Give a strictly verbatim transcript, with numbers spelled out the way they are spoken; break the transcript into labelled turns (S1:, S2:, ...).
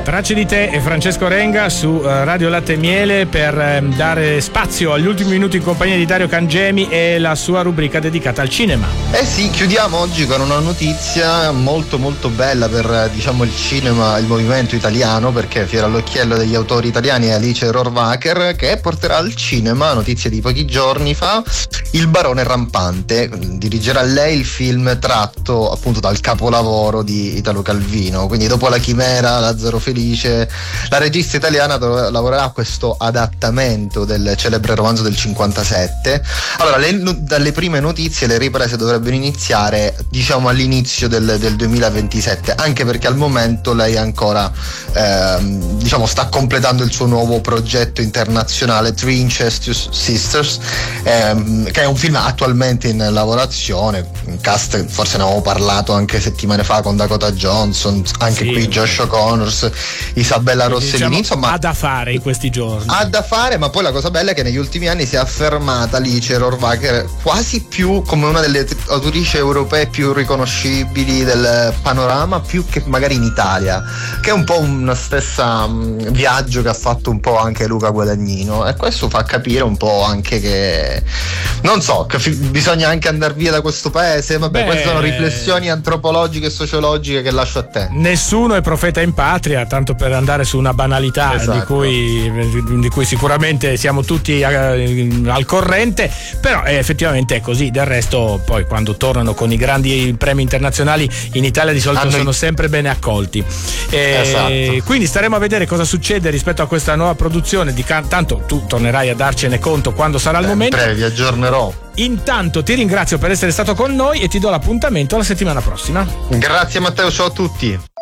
S1: Tracce di te e Francesco Renga su Radio Latte e Miele per dare spazio agli ultimi minuti in compagnia di Dario Cangemi e la sua rubrica dedicata al cinema.
S2: Eh sì, chiudiamo oggi con una notizia molto molto bella per, diciamo, il cinema, il movimento italiano, perché Fiera all'occhiello degli autori italiani è Alice Rohrwacher, che porterà al cinema, notizia di pochi giorni fa, Il barone rampante. Dirigerà lei il film tratto appunto dal capolavoro di Italo Calvino, quindi dopo La Chimera, Lazzaro Felice, la regista italiana lavorerà a questo adattamento del celebre romanzo del cinquantasette. Allora, le, dalle prime notizie le riprese dovrebbero iniziare, diciamo, all'inizio del, del duemilaventisette, anche perché al momento lei ancora ehm, diciamo sta completando il suo nuovo progetto internazionale Three Incestuous Sisters, ehm, che è un film attualmente in lavorazione. In cast forse ne avevo parlato anche settimane fa con Dakota Johnson, anche sì, qui Josh O'Connors, Isabella Rossellini,
S1: diciamo,
S2: insomma
S1: ha da fare in questi giorni,
S2: ha da fare. Ma poi la cosa bella è che negli ultimi anni si è affermata Alice Rohrwacher quasi più come una delle autrici europee più riconoscibili del panorama, più che magari in Italia, che è un po' una stessa um, viaggio che ha fatto un po' anche Luca Guadagnino, e questo fa capire un po' anche che non so, che fi- bisogna anche andare via da questo paese. Vabbè,
S1: Beh,
S2: queste sono riflessioni antropologiche e sociologiche che lascio a te.
S1: Nessuno è profeta in patria, tanto per andare su una banalità, esatto, di cui, di cui sicuramente siamo tutti al corrente, però eh, effettivamente è così. Del resto poi quando tornano con i grandi premi internazionali in Italia di solito Hanno... sono sempre bene accolti, e esatto. Quindi staremo a vedere cosa succede rispetto a questa nuova produzione di Can- tanto tu tornerai a darcene conto quando sarà il momento.
S2: Vi aggiornerò.
S1: Intanto ti ringrazio per essere stato con noi e ti do l'appuntamento la settimana prossima.
S2: Grazie Matteo, ciao a tutti.